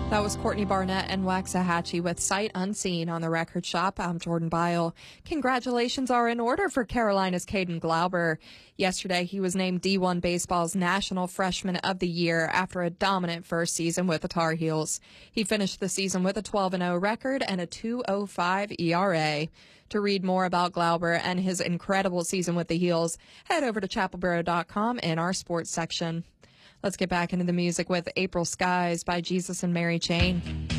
That was Courtney Barnett and Waxahachie with Sight Unseen on the Record Shop. I'm Jordan Byle. Congratulations are in order for Carolina's Caden Glauber. Yesterday, he was named D1 Baseball's National Freshman of the Year after a dominant first season with the Tar Heels. He finished the season with a 12-0 record and a 2.05 ERA. To read more about Glauber and his incredible season with the Heels, head over to chapelboro.com in our sports section. Let's get back into the music with April Skies by Jesus and Mary Chain.